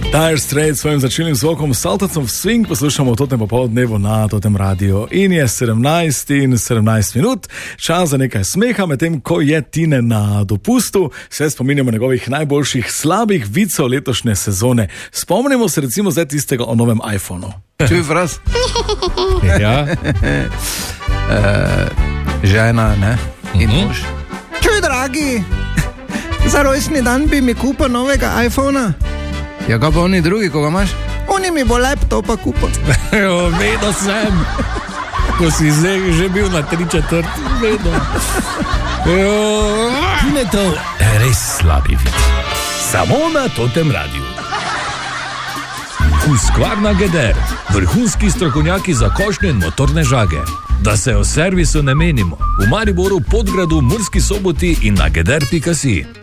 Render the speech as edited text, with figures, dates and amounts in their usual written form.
Dire Straits s svojim začelnim zvokom Saltacom v swing poslušamo v totem popoldnevu na totem radiju. In je 17:17, čas za nekaj smeha, medtem ko je Tine na dopustu, se spominjamo njegovih najboljših slabih vicov letošnje sezone. Spomnimo se recimo zdaj tistega o novem iPhonu. Čuj, fraz? Ja. Žena, ne? In mož. Čuj, dragi, za rojstni dan bi mi kupil novega iPhona. Ja, ga pa oni drugi, ko ga imaš? Oni mi bo laptopa kupil. Vedno sem, ko si zdaj že bil na 3/4, vedno. Ne to, res slabi vid. Samo na totem radiju. Husqvarna Geder, vrhunski strokovnjaki za košnje in motorne žage. Da se o servisu ne menimo, v Mariboru, Podgradu, Murski Soboti in na geder.si.